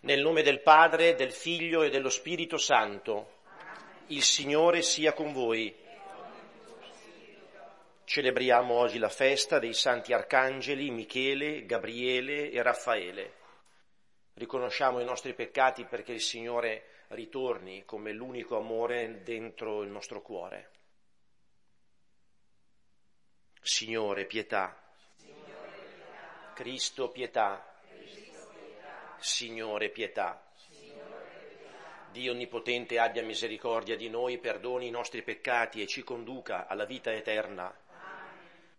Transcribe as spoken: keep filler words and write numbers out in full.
Nel nome del Padre, del Figlio e dello Spirito Santo. Il Signore sia con voi. Celebriamo oggi la festa dei santi arcangeli Michele, Gabriele e Raffaele. Riconosciamo i nostri peccati perché il Signore ritorni come l'unico amore dentro il nostro cuore. Signore, pietà. Cristo, pietà. Signore, pietà. Dio Onnipotente abbia misericordia di noi, perdoni i nostri peccati e ci conduca alla vita eterna.